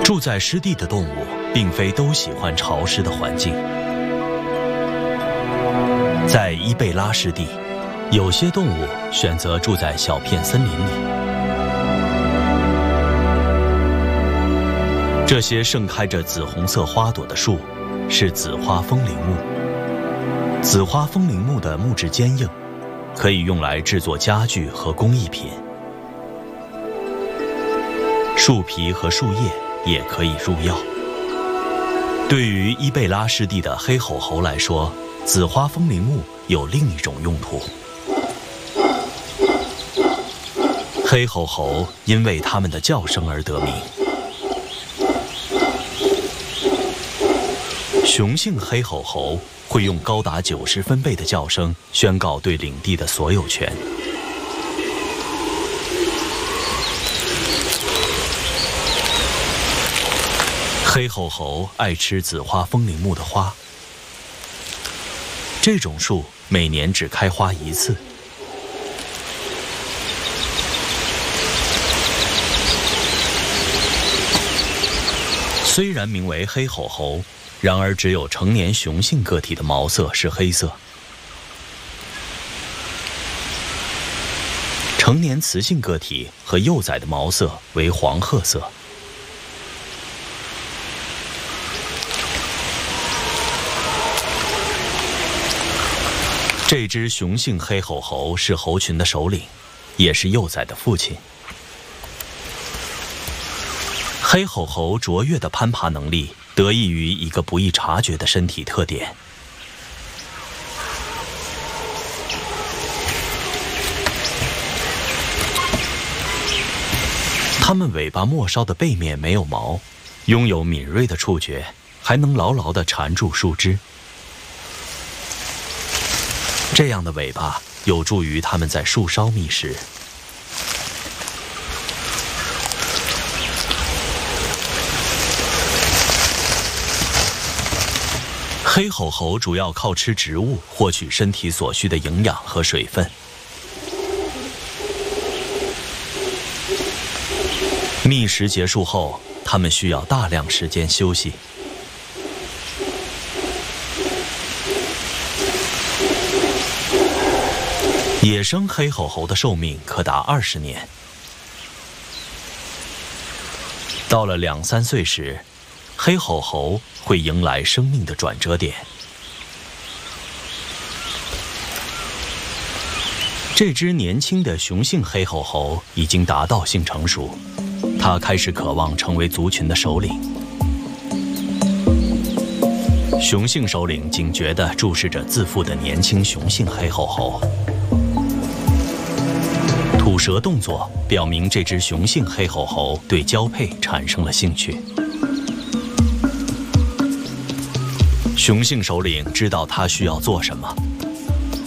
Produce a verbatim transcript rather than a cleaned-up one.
住在湿地的动物，并非都喜欢潮湿的环境。在伊贝拉湿地，有些动物选择住在小片森林里。这些盛开着紫红色花朵的树，是紫花风铃木。紫花风铃木的木质坚硬，可以用来制作家具和工艺品。树皮和树叶也可以入药。对于伊贝拉湿地的黑吼猴来说，紫花风铃木有另一种用途。黑吼猴因为它们的叫声而得名。雄性黑吼猴会用高达九十分贝的叫声宣告对领地的所有权。黑吼猴爱吃紫花风铃木的花，这种树每年只开花一次。虽然名为黑吼猴，然而只有成年雄性个体的毛色是黑色，成年雌性个体和幼崽的毛色为黄褐色。这只雄性黑吼猴是猴群的首领，也是幼崽的父亲。黑吼猴卓越的攀爬能力得益于一个不易察觉的身体特点。它们尾巴末梢的背面没有毛，拥有敏锐的触觉，还能牢牢地缠住树枝。这样的尾巴有助于它们在树梢觅食。黑吼猴主要靠吃植物获取身体所需的营养和水分。觅食结束后，它们需要大量时间休息。野生黑吼猴的寿命可达二十年。到了两三岁时，黑吼猴会迎来生命的转折点。这只年轻的雄性黑吼猴已经达到性成熟，它开始渴望成为族群的首领。雄性首领警觉地注视着自负的年轻雄性黑吼猴。吐舌动作表明这只雄性黑吼猴对交配产生了兴趣。雄性首领知道他需要做什么，